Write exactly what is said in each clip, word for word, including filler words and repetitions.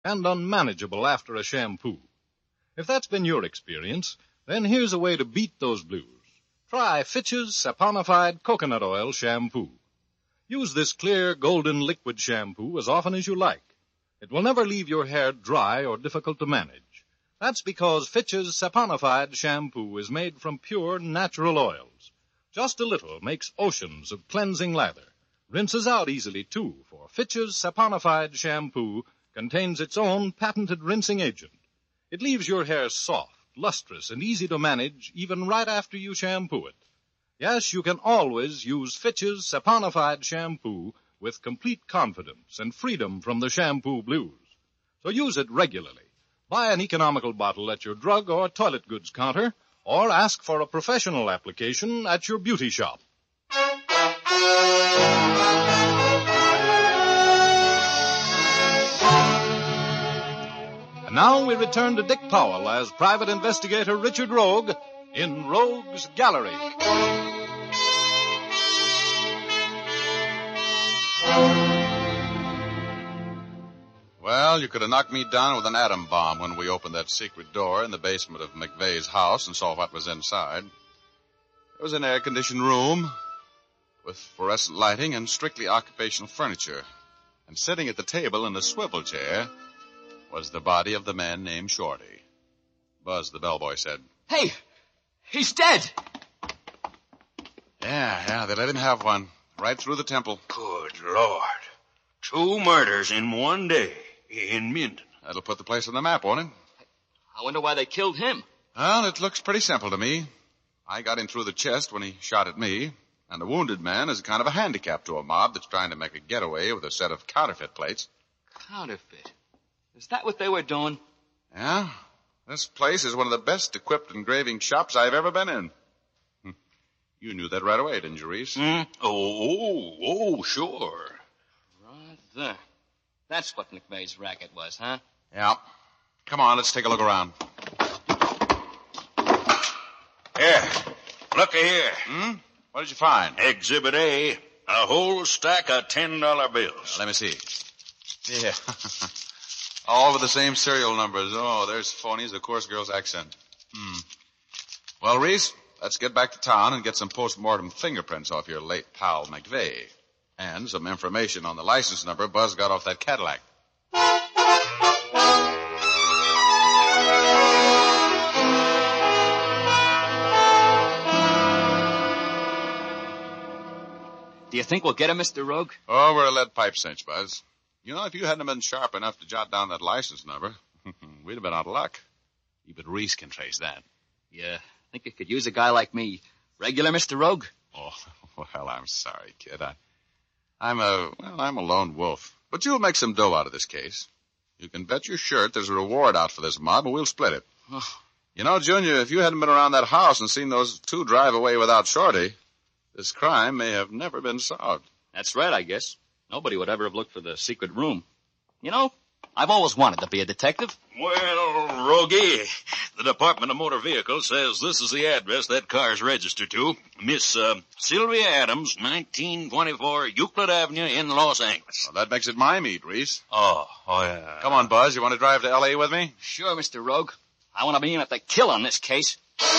and unmanageable after a shampoo. If that's been your experience, then here's a way to beat those blues. Try Fitch's Saponified Coconut Oil Shampoo. Use this clear, golden liquid shampoo as often as you like. It will never leave your hair dry or difficult to manage. That's because Fitch's Saponified Shampoo is made from pure, natural oils. Just a little makes oceans of cleansing lather. Rinses out easily, too, for Fitch's Saponified Shampoo contains its own patented rinsing agent. It leaves your hair soft, lustrous, and easy to manage even right after you shampoo it. Yes, you can always use Fitch's Saponified Shampoo with complete confidence and freedom from the shampoo blues. So use it regularly. Buy an economical bottle at your drug or toilet goods counter, or ask for a professional application at your beauty shop. And now we return to Dick Powell as Private Investigator Richard Rogue in Rogue's Gallery. Well, you could have knocked me down with an atom bomb when we opened that secret door in the basement of McVeigh's house and saw what was inside. It was an air-conditioned room with fluorescent lighting and strictly occupational furniture. And sitting at the table in a swivel chair was the body of the man named Shorty. Buzz, the bellboy, said, "Hey, he's dead." Yeah, yeah, they let him have one. Right through the temple. Good Lord. Two murders in one day in Minden. That'll put the place on the map, won't it? I wonder why they killed him. Well, it looks pretty simple to me. I got him through the chest when he shot at me, and the wounded man is kind of a handicap to a mob that's trying to make a getaway with a set of counterfeit plates. Counterfeit? Is that what they were doing? Yeah. This place is one of the best equipped engraving shops I've ever been in. You knew that right away, didn't you, Reese? Mm? Oh, oh, oh, sure. Right there. That's what McVeigh's racket was, huh? Yeah. Come on, let's take a look around. Here, looky here. Hmm? What did you find? Exhibit A, a whole stack of ten-dollar bills. Let me see. Yeah. All with the same serial numbers. Oh, there's phonies, the coarse girl's accent. Hmm. Well, Reese, let's get back to town and get some post-mortem fingerprints off your late pal McVeigh. And some information on the license number Buzz got off that Cadillac. Do you think we'll get him, Mister Rogue? Oh, we're a lead pipe cinch, Buzz. You know, if you hadn't been sharp enough to jot down that license number, we'd have been out of luck. Even Reese can trace that. Yeah, I think you could use a guy like me. Regular, Mister Rogue? Oh, well, I'm sorry, kid. I, I'm a, well, I'm a lone wolf. But you'll make some dough out of this case. You can bet your shirt there's a reward out for this mob, and we'll split it. Oh. You know, Junior, if you hadn't been around that house and seen those two drive away without Shorty, this crime may have never been solved. That's right, I guess. Nobody would ever have looked for the secret room. You know, I've always wanted to be a detective. Well, Rogie, the Department of Motor Vehicles says this is the address that car's registered to. Miss uh, Sylvia Adams, nineteen twenty-four Euclid Avenue in Los Angeles. Well, that makes it my meat, Reese. Oh, oh, yeah. Come on, Buzz. You want to drive to L A with me? Sure, Mister Rogue. I want to be in at the kill on this case.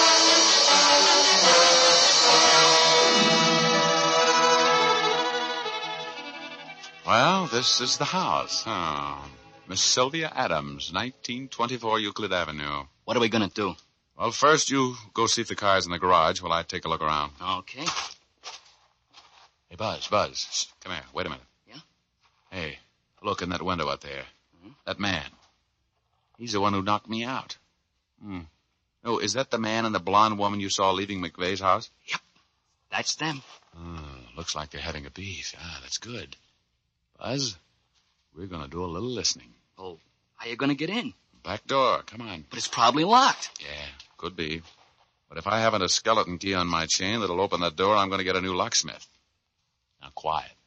Well, this is the house. Oh. Miss Sylvia Adams, nineteen twenty-four Euclid Avenue. What are we going to do? Well, first you go see if the car's in the garage while I take a look around. Okay. Hey, Buzz, Buzz. Shh, come here. Wait a minute. Yeah? Hey, look in that window out there. Mm-hmm. That man. He's the one who knocked me out. Hmm. Oh, is that the man and the blonde woman you saw leaving McVeigh's house? Yep. That's them. Oh, looks like they're having a beef. Ah, that's good. Buzz, we're going to do a little listening. Oh, how you going to get in? Back door. Come on. But it's probably locked. Yeah, could be. But if I haven't a skeleton key on my chain that'll open that door, I'm going to get a new locksmith. Now, quiet.